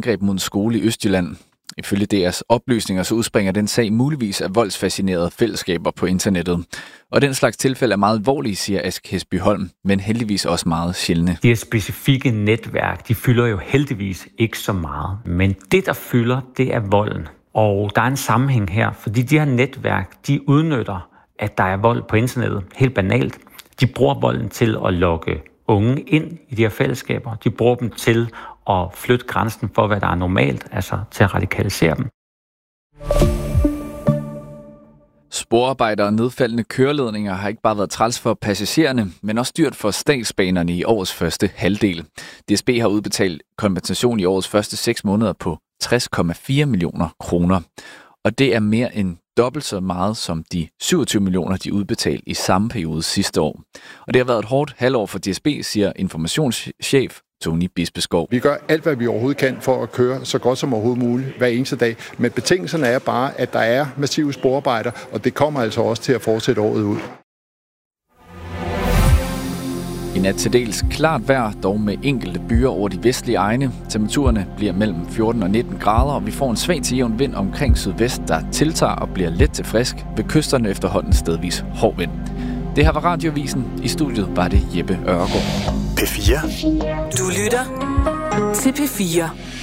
angreb mod en skole i Østjylland. Ifølge deres oplysninger så udspringer den sag muligvis af voldsfascinerede fællesskaber på internettet. Og den slags tilfælde er meget alvorlige, siger Ask Hesby Holm, men heldigvis også meget sjældne. De her specifikke netværk, de fylder jo heldigvis ikke så meget. Men det, der fylder, det er volden. Og der er en sammenhæng her, fordi de her netværk, de udnytter, at der er vold på internettet. Helt banalt. De bruger volden til at lokke unge ind i de her fællesskaber. De bruger dem til at flytte grænsen for, hvad der er normalt, altså til at radikalisere dem. Sporarbejder og nedfaldende køreledninger har ikke bare været træls for passagererne, men også dyrt for statsbanerne i årets første halvdel. DSB har udbetalt kompensation i årets første 6 måneder på 60,4 millioner kroner. Og det er mere end dobbelt så meget som de 27 millioner, de udbetalte i samme periode sidste år. Og det har været et hårdt halvår for DSB, siger informationschef Tony Bispeskov. Vi gør alt, hvad vi overhovedet kan for at køre så godt som overhovedet muligt hver eneste dag. Men betingelserne er bare, at der er massive sporarbejder, og det kommer altså også til at fortsætte året ud. I nat til dels klart vejr, dog med enkelte byer over de vestlige egne. Temperaturerne bliver mellem 14 og 19 grader, og vi får en svag til jævn vind omkring sydvest, der tiltager og bliver let til frisk. Ved kysterne efterhånden stedvis hård vind. Det her var Radiovisen. I studiet var det Jeppe Ørgaard. P4. Du lytter til P4.